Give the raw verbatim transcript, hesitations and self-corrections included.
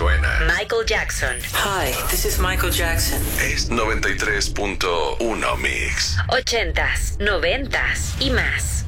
suena. Michael Jackson. Hi, this is Michael Jackson. Es noventa y tres punto uno Mix. Ochentas, noventas y más.